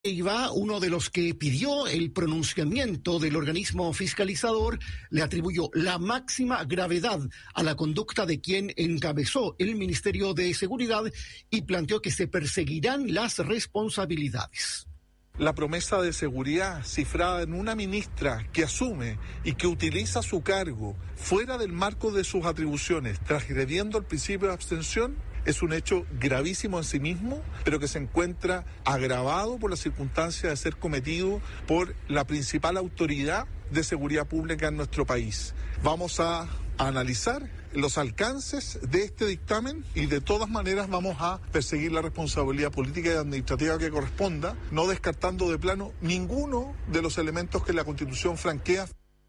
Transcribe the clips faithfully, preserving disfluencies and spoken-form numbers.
Iba, uno de los que pidió el pronunciamiento del organismo fiscalizador, le atribuyó la máxima gravedad a la conducta de quien encabezó el Ministerio de Seguridad y planteó que se perseguirán las responsabilidades. La promesa de seguridad cifrada en una ministra que asume y que utiliza su cargo fuera del marco de sus atribuciones, transgrediendo el principio de abstención, es un hecho gravísimo en sí mismo, pero que se encuentra agravado por la circunstancia de ser cometido por la principal autoridad de seguridad pública en nuestro país. Vamos a analizar los alcances de este dictamen y de todas maneras vamos a perseguir la responsabilidad política y administrativa que corresponda, no descartando de plano ninguno de los elementos que la Constitución franquea.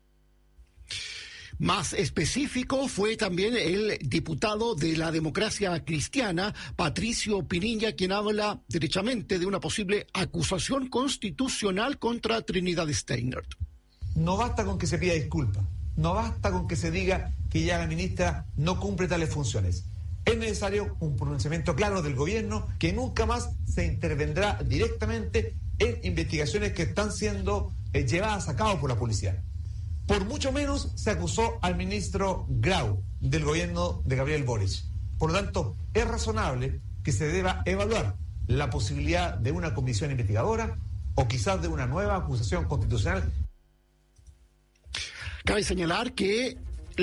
Más específico fue también el diputado de la Democracia Cristiana, Patricio Pinilla, quien habla derechamente de una posible acusación constitucional contra Trinidad Steiner. No basta con que se pida disculpas, no basta con que se diga que ya la ministra no cumple tales funciones. Es necesario un pronunciamiento claro del gobierno que nunca más se intervendrá directamente en investigaciones que están siendo eh, llevadas a cabo por la policía. Por mucho menos se acusó al ministro Grau del gobierno de Gabriel Boric. Por lo tanto, es razonable que se deba evaluar la posibilidad de una comisión investigadora o quizás de una nueva acusación constitucional. Cabe señalar que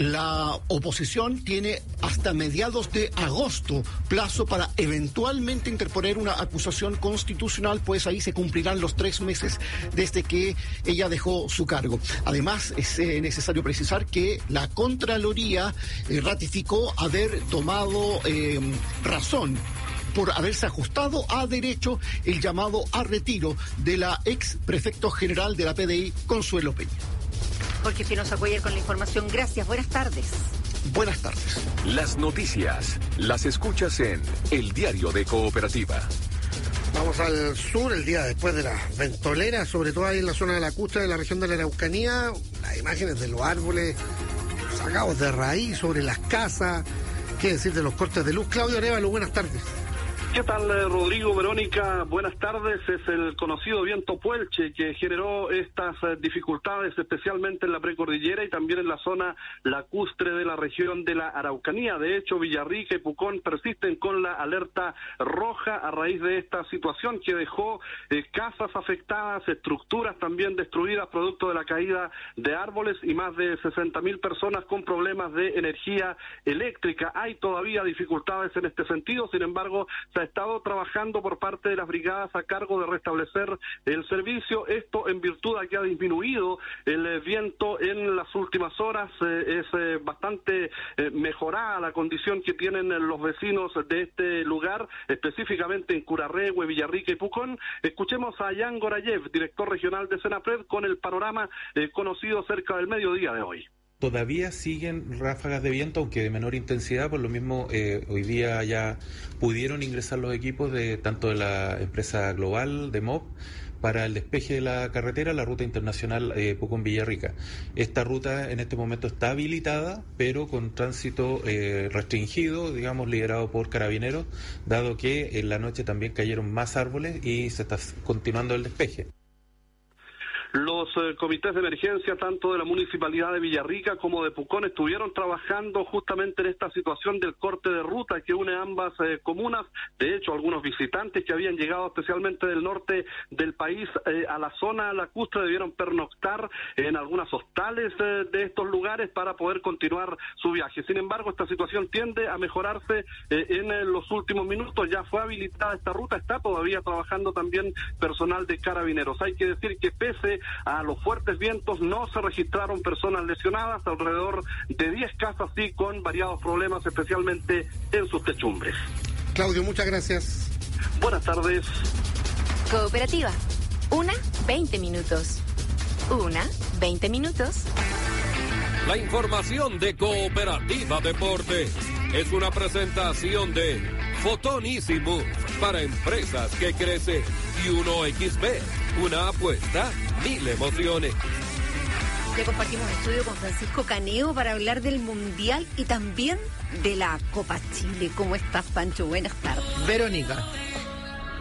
la oposición tiene hasta mediados de agosto plazo para eventualmente interponer una acusación constitucional, pues ahí se cumplirán los tres meses desde que ella dejó su cargo. Además, es eh, necesario precisar que la Contraloría eh, ratificó haber tomado eh, razón por haberse ajustado a derecho el llamado a retiro de la ex prefecto general de la P D I, Consuelo Peña. Jorge Espinosa Cuellar con la información. Gracias, buenas tardes. Buenas tardes. Las noticias las escuchas en El Diario de Cooperativa. Vamos al sur, el día después de la ventolera, sobre todo ahí en la zona de la costa de la región de la Araucanía, las imágenes de los árboles sacados de raíz sobre las casas, qué decir de los cortes de luz. Claudio Arévalo, buenas tardes. ¿Qué tal, Rodrigo, Verónica? Buenas tardes. Es el conocido viento Puelche que generó estas dificultades, especialmente en la precordillera y también en la zona lacustre de la región de la Araucanía. De hecho, Villarrica y Pucón persisten con la alerta roja a raíz de esta situación que dejó eh, casas afectadas, estructuras también destruidas producto de la caída de árboles y más de sesenta mil personas con problemas de energía eléctrica. Hay todavía dificultades en este sentido, sin embargo, se ha estado trabajando por parte de las brigadas a cargo de restablecer el servicio, esto en virtud de que ha disminuido el eh, viento en las últimas horas, eh, es eh, bastante eh, mejorada la condición que tienen eh, los vecinos de este lugar, específicamente en Curarrehue, Villarrica y Pucón. Escuchemos a Jan Gorayev, director regional de Senapred, con el panorama eh, conocido cerca del mediodía de hoy. Todavía siguen ráfagas de viento, aunque de menor intensidad, por lo mismo eh, hoy día ya pudieron ingresar los equipos de tanto de la empresa global de M O B para el despeje de la carretera, la ruta internacional eh, Pucón-Villarrica. Esta ruta en este momento está habilitada, pero con tránsito eh, restringido, digamos, liderado por carabineros, dado que en la noche también cayeron más árboles y se está continuando el despeje. Los eh, comités de emergencia, tanto de la Municipalidad de Villarrica como de Pucón, estuvieron trabajando justamente en esta situación del corte de ruta que une ambas eh, comunas. De hecho, algunos visitantes que habían llegado especialmente del norte del país eh, a la zona lacustre debieron pernoctar en algunas hostales eh, de estos lugares para poder continuar su viaje. Sin embargo, esta situación tiende a mejorarse eh, en eh, los últimos minutos. Ya fue habilitada esta ruta, está todavía trabajando también personal de carabineros. Hay que decir que pese a los fuertes vientos no se registraron personas lesionadas, alrededor de diez casas sí con variados problemas, especialmente en sus techumbres. Claudio, muchas gracias. Buenas tardes. Cooperativa, una, veinte minutos. Una, veinte minutos. La información de Cooperativa Deporte es una presentación de Fotón Easy Move para empresas que crecen y uno equis be, una apuesta, mil emociones. Ya compartimos estudio con Francisco Caneo para hablar del Mundial y también de la Copa Chile. ¿Cómo estás, Pancho? Buenas tardes. Verónica,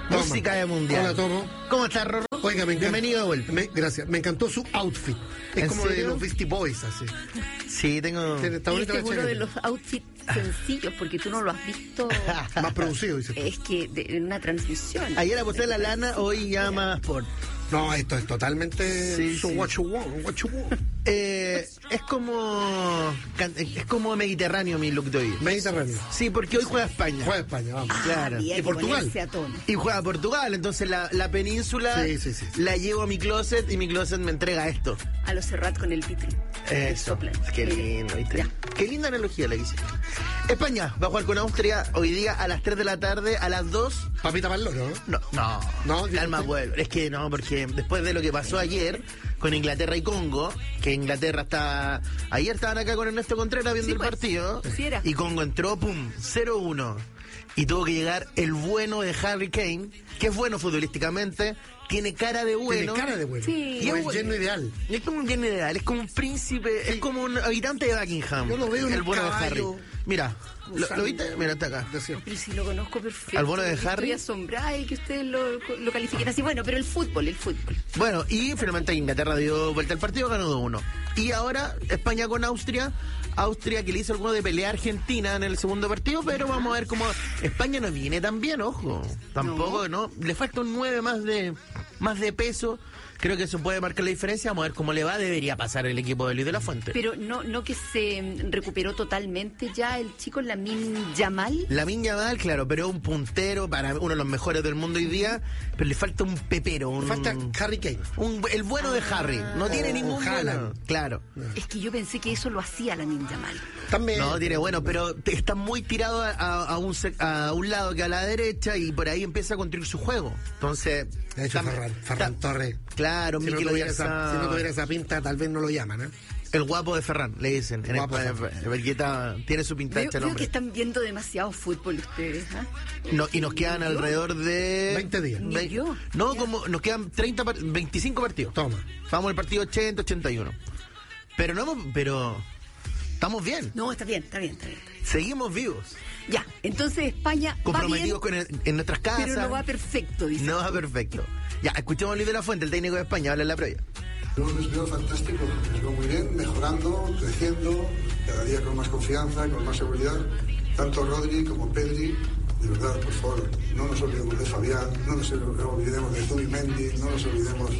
Toma. Música de mundial. Hola, Tomo. ¿Cómo estás, Rorro? Oiga, me encanta. Bienvenido de vuelta. Me- gracias. Me encantó su outfit. Es ¿En como serio? de los Beastie Boys, así. Sí, tengo... Tiene- Está Y bonita este es la uno de chaqueta. los outfits sencillos, porque tú no lo has visto. Más producido, dice. Es que de- en una transmisión. Ayer aposté la lana, hoy ya más por... No, esto es totalmente Sí, su sí. what you want, what you want. Eh, es como... can- Es como mediterráneo mi look de hoy. Mediterráneo. Sí, porque hoy juega España. Juega España, vamos. Ah, claro. había ¿Y que Portugal? ponerse a tono. Y juega Portugal, entonces la, la península Sí, sí, sí. la llevo a mi closet y mi closet me entrega esto. A los Serrat con el pitri. Eso. Soplan. Qué lindo, ¿viste? Ya. Qué linda analogía la que hice. España va a jugar con Austria hoy día a las tres de la tarde, a las dos. Papita para el loro, ¿no? No, no, No, calma, ¿sí? vuelvo. Es que no, porque después de lo que pasó ayer con Inglaterra y Congo, que Inglaterra estaba. Ayer estaban acá con Ernesto Contreras viendo Sí, el pues, partido. sí era. Y Congo entró, pum, cero uno. Y tuvo que llegar el bueno de Harry Kane, que es bueno futbolísticamente, tiene cara de bueno. Tiene cara de bueno. Sí. Y Y es es el lleno ideal. Es como un bien ideal, es como un príncipe, es como un habitante de Buckingham. Yo lo veo en el un bueno de caballo. Harry. Mira, ¿lo, lo viste? Mira, está acá. Decía. Pero si lo conozco perfecto. ¿Al bono de Estoy Harry? asombrada y que ustedes lo, lo califiquen así. Bueno, pero el fútbol, el fútbol. Bueno, y finalmente Inglaterra dio vuelta al partido, ganó dos uno. Y ahora España con Austria. Austria que le hizo el juego de pelea a Argentina en el segundo partido, pero vamos a ver cómo España no viene tan bien, ojo. Tampoco, ¿no? Le falta un nueve más de más de peso. Creo que eso puede marcar la diferencia. Vamos a ver cómo le va. Debería pasar el equipo de Luis de la Fuente. Pero no, no que se mm, recuperó totalmente ya el chico Lamine Yamal. Lamine Yamal, claro, pero es un puntero para uno de los mejores del mundo hoy día, pero le falta un pepero, un, Falta Harry Kane. un- el bueno de Harry. No tiene o ningún Haaland. bueno. Claro. Es que yo pensé que eso lo hacía Lamine Yamal. También. No, tiene bueno, pero te- está muy tirado a, a- a un, sec- a un lado que a la derecha y por ahí empieza a construir su juego. Entonces. De hecho, tam- Ferran, Ferran tam- Torres. Claro, Si no, Mikel tuviera esa, Oyarzabal. si no tuviera esa pinta, tal vez no lo llaman, ¿eh? El guapo de Ferran, le dicen. En Guapo España, porque está- tiene su pinta Veo, este veo nombre. que están viendo demasiado fútbol ustedes. ¿ah? No, y nos quedan alrededor de... veinte días. Ni Ve- yo. No, Ya. como nos quedan treinta, par- veinticinco partidos. Toma. Vamos al partido ochenta, ochenta y uno. Pero no, hemos- pero estamos bien. No, está bien, está bien, está bien. Seguimos vivos. Ya, entonces España Comprometidos va con el- en nuestras bien, casas. pero no va perfecto, dice. No va perfecto. Ya, escuchemos a Luis de la Fuente, el técnico de España, habla en la previa. Yo les veo fantástico, les veo muy bien, mejorando, creciendo, cada día con más confianza, con más seguridad. Tanto Rodri como Pedri, de verdad, por favor, no nos olvidemos de Fabián, no nos olvidemos de Zubimendi, no nos olvidemos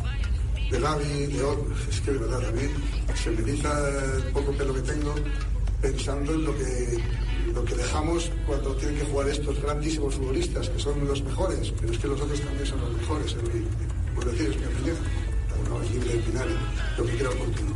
de Gavi, de otros. Es que de verdad a mí se me eriza el poco pelo que tengo pensando en lo que, lo que dejamos cuando tienen que jugar estos grandísimos futbolistas, que son los mejores, pero es que los otros también son los mejores, en mi, por decir, es mi opinión. No, es libre de opinar lo que quiera oportuno.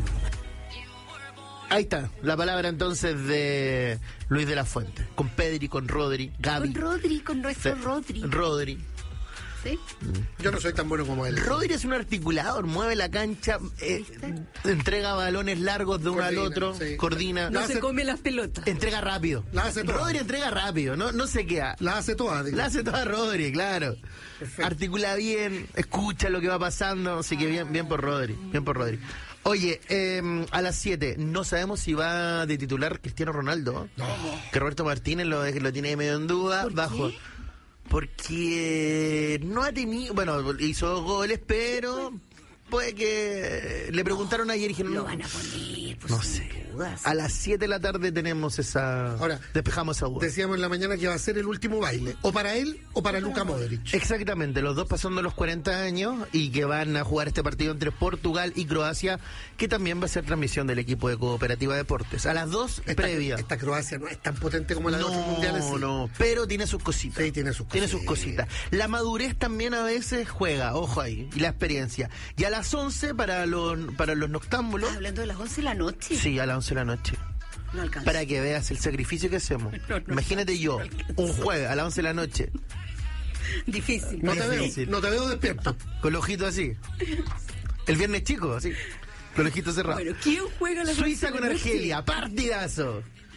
Ahí está, la palabra entonces de Luis de la Fuente. Con Pedri, con Rodri, Gavi. Con Rodri, con nuestro Sí. Rodri. Rodri. ¿Sí? Yo no soy tan bueno como él. Rodri es un articulador, mueve la cancha, eh, entrega balones largos de uno al Coordina, otro, sí. coordina. No La se hace- come las pelotas. Entrega rápido. La hace toda. Rodri entrega rápido, no, no se queda. La hace toda, digo. La hace toda Rodri, claro. Perfecto. Articula bien, escucha lo que va pasando, así que bien, bien por Rodri, bien por Rodri. Oye, eh, a las siete, no sabemos si va de titular Cristiano Ronaldo. Que Roberto Martínez lo, lo tiene medio en duda. ¿Por bajo. qué? Porque no ha tenido, bueno, hizo dos goles, pero puede que le preguntaron ayer y dijeron, Lo no, van a poner, pues, no sin sé. dudas. A las siete de la tarde tenemos esa, Ahora, despejamos esa duda. Decíamos en la mañana que va a ser el último baile, o para él o para Luka Modric. Exactamente, los dos pasando los cuarenta años y que van a jugar este partido entre Portugal y Croacia, que también va a ser transmisión del equipo de Cooperativa Deportes. A las dos, Esta, previa. esta Croacia no es tan potente como la de otros No, mundiales. sí. no, pero tiene sus cositas. Sí, tiene sus Tiene sus cositas. cositas. La madurez también a veces juega, ojo ahí, y la experiencia. Y a las once para los, para los noctámbulos, ¿Estás hablando de las once de la noche? sí, a las once de la noche. No alcanza. Para que veas el sacrificio que hacemos. No, no Imagínate yo, un jueves a las once de la noche, Difícil. No te veo, Difícil. no te veo despierto. con los ojitos así. El viernes chico, así, con los ojitos cerrados. Bueno, ¿quién juega la Suiza con Argelia, partidazo.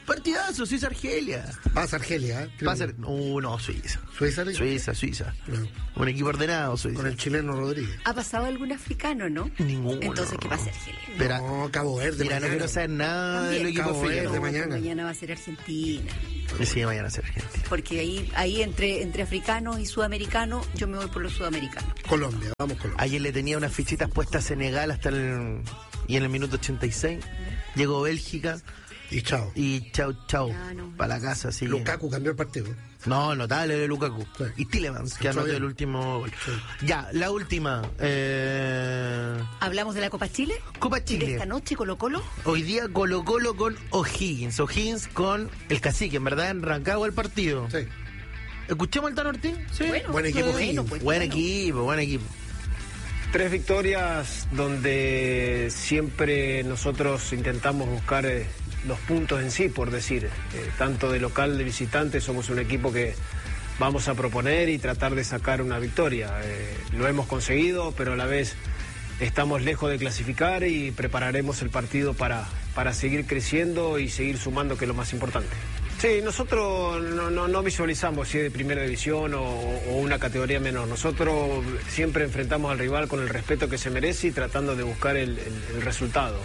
Partidazo, Suiza-Argelia. Pasa Argelia, ¿eh? Pasa, uh, no, Suiza. Suiza, Suiza, Suiza. No. Un equipo ordenado, Suiza. Con el chileno Rodríguez. ¿Ha pasado algún africano, no? Ninguno. Entonces, ¿qué pasa, Argelia? Pero, no, Cabo Verde. Mira, mañana. no quiero saber nada También, del equipo Cabo Verde africano. mañana. Mañana va a ser Argentina. Sí, mañana va a ser Argentina. Porque ahí, ahí entre, entre africanos y sudamericanos, yo me voy por los sudamericanos. Colombia, vamos Colombia. Ayer le tenía unas fichitas puestas a Senegal hasta el... Y en el minuto ochenta y seis llegó Bélgica. Y chao. Y chao, chao. no. Para la casa, sí. Lukaku cambió el partido. No, notable de Lukaku. Sí. Y Tielemans, Sí, que anotó bien. el último gol. Sí. Ya, la última. Eh... ¿Hablamos de la Copa Chile? Copa ¿De Chile. esta noche, Colo-Colo? Hoy día Colo Colo con O'Higgins. O'Higgins con el Cacique, en verdad, en Rancagua el partido. Sí. ¿Escuchamos al Tano Ortiz? Sí. Bueno, Buen equipo, bueno, Higgins. pues, Buen bueno. equipo, buen equipo. Tres victorias donde siempre nosotros intentamos buscar eh, los puntos en sí, por decir. Eh, tanto de local, de visitante, somos un equipo que vamos a proponer y tratar de sacar una victoria. Eh, lo hemos conseguido, pero a la vez estamos lejos de clasificar y prepararemos el partido para, para seguir creciendo y seguir sumando, que es lo más importante. Sí, nosotros no, no, no visualizamos si es de primera división o, o una categoría menor. Nosotros siempre enfrentamos al rival con el respeto que se merece y tratando de buscar el, el, el resultado.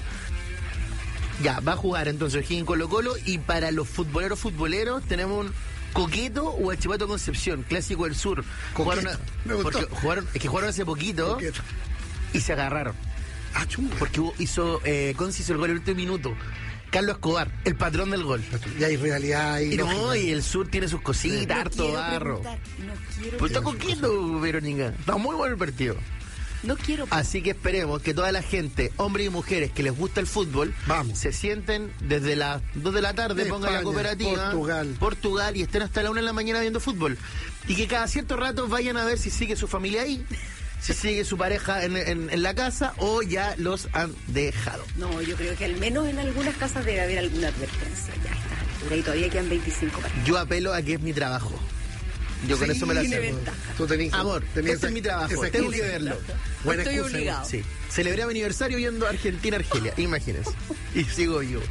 Ya, va a jugar entonces O'Higgins Colo Colo y para los futboleros futboleros tenemos un Coqueto o Huachipato Concepción, clásico del sur. Jugaron, a- me gustó. porque jugaron, es que jugaron hace poquito Coqueto. y se agarraron. Ah, chunga. Porque hubo- hizo, eh, Conci hizo el gol en el último minuto. Carlos Escobar, el patrón del gol. Y hay realidad y Y no, lógica. y el sur tiene sus cositas, No harto quiero barro. preguntar, no quiero Pues está preguntar. coqueto, Verónica. Está muy bueno el partido. No quiero Así que esperemos que toda la gente, hombres y mujeres que les gusta el fútbol, Vamos. se sienten desde las dos de la tarde, De pongan la España, cooperativa, Portugal. Portugal, y estén hasta la una de la mañana viendo fútbol. Y que cada cierto rato vayan a ver si sigue su familia ahí, si sigue su pareja en, en- en la casa o ya los han dejado. No, yo creo que al menos en algunas casas debe haber alguna advertencia. Ya está. Y todavía quedan veinticinco partidos. Yo apelo a que es mi trabajo. Yo con Sí, eso me la tiene sé. ventaja. Tú tenés- Amor, tenés este esa- es mi trabajo, esa tengo excusa. que verlo. Buena Estoy excusa, obligado. Sí, celebré mi aniversario viendo Argentina-Argelia, imagínense. Y sigo vivo.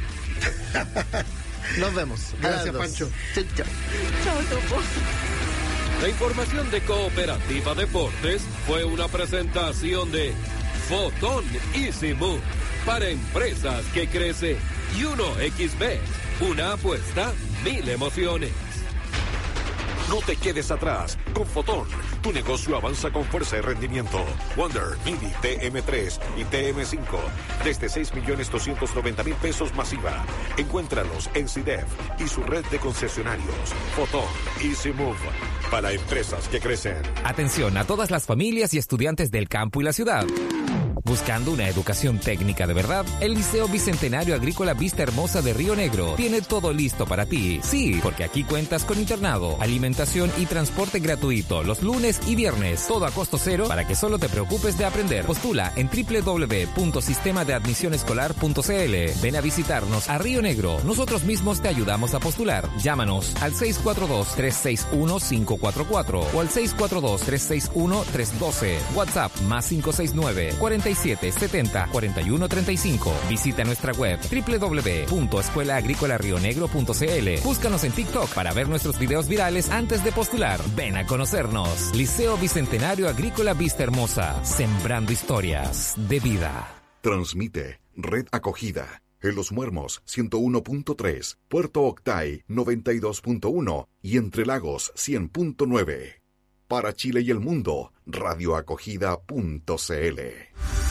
Nos vemos. A las Gracias, dos. Pancho. Chau, chau. Chao, Topo. La información de Cooperativa Deportes fue una presentación de Fotón Easy Move para empresas que crecen y uno X Bet, una apuesta, mil emociones. No te quedes atrás. Con Fotón, tu negocio avanza con fuerza y rendimiento. Wonder, Mini, T M tres y T M cinco. Desde seis millones doscientos noventa mil pesos masiva. Encuéntralos en C I D E F y su red de concesionarios. Fotón, Easy Move. Para empresas que crecen. Atención a todas las familias y estudiantes del campo y la ciudad. Buscando una educación técnica de verdad, el Liceo Bicentenario Agrícola Vista Hermosa de Río Negro tiene todo listo para ti. Sí, porque aquí cuentas con internado, alimentación y transporte gratuito los lunes y viernes. Todo a costo cero para que solo te preocupes de aprender. Postula en doble u doble u doble u punto sistema de admisión escolar punto c l. Ven a visitarnos a Río Negro. Nosotros mismos te ayudamos a postular. Llámanos al seis cuatro dos, tres seis uno, cinco cuatro cuatro o al seis cuatro dos, tres seis uno, tres uno dos. WhatsApp más cinco seis nueve, cuarenta y siete, setenta, cuarenta y uno, treinta y cinco. Visita nuestra web doble u doble u doble u punto escuela agrícola río negro punto c l. Búscanos en TikTok para ver nuestros videos virales antes de postular. Ven a conocernos. Liceo Bicentenario Agrícola Vista Hermosa. Sembrando historias de vida. Transmite Red Acogida. En Los Muermos ciento uno punto tres, Puerto Octay noventa y dos punto uno y Entre Lagos cien punto nueve. Para Chile y el mundo, radioacogida punto c l.